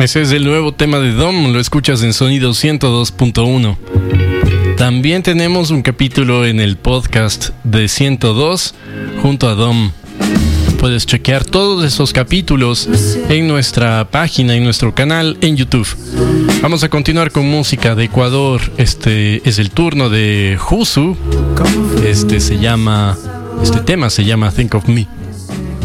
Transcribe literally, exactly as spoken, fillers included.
Ese es el nuevo tema de Dom, lo escuchas en Sonido ciento dos punto uno. También tenemos un capítulo en el podcast de ciento dos junto a Dom. Puedes chequear todos esos capítulos en nuestra página, en nuestro canal en YouTube. Vamos a continuar con música de Ecuador. Este es el turno de Husu. Este se llama, este tema se llama Think of Me.